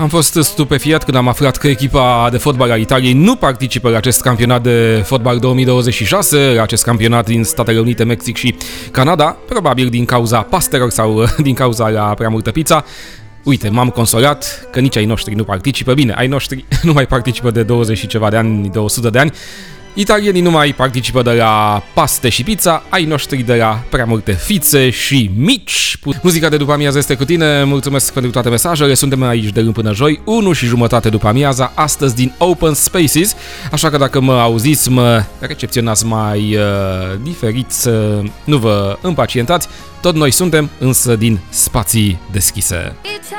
Am fost stupefiat când am aflat că echipa de fotbal a Italiei nu participă la acest campionat de fotbal 2026, la acest campionat din Statele Unite, Mexic și Canada, probabil din cauza pastelor sau din cauza la prea multă pizza. Uite, m-am consolat că nici ai noștri nu participă. Bine, ai noștri nu mai participă de 20 și ceva de ani, de 100 de ani. Italienii nu mai participă de la paste și pizza, ai noștri de la prea multe fițe și mici. Muzica de după amiază este cu tine, mulțumesc pentru toate mesajele, suntem aici de luni până joi, 1:30 după amiaza, astăzi din Open Spaces, așa că dacă mă auziți, mă recepționați mai diferit, nu vă împacientați, tot noi suntem însă din spații deschise.